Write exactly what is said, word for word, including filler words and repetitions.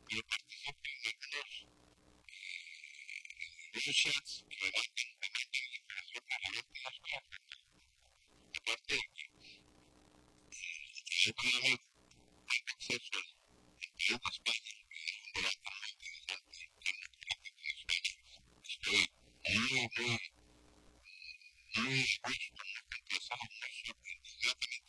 pero participen en algunos chats que levantan, levantan la información para saber cómo está la gente. Aparte de que yo como amigo tengo acceso al Perú de España, un debate muy interesante en tema político en España. Estoy muy, muy, muy a gusto